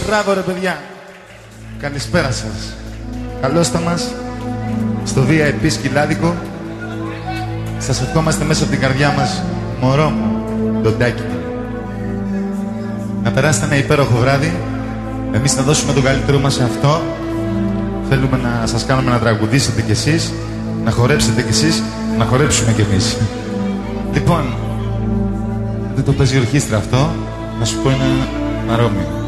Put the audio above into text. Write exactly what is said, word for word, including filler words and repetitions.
Μπράβο ρε παιδιά. Καλησπέρα σας. Καλώς τα μας στο βι άι πι σκυλάδικο. Σας ευχόμαστε μέσα από την καρδιά μας. Μωρό μου, ντοντάκι μου. Να περάσετε ένα υπέροχο βράδυ. Εμείς θα δώσουμε τον καλύτερό μας σε αυτό. Θέλουμε να σας κάνουμε να τραγουδήσετε κι εσείς, να χορέψετε κι εσείς, να χορέψουμε κι εμείς. Λοιπόν, δεν το παίζει η ορχήστρα αυτό, να σου πω ένα παρόμοιο.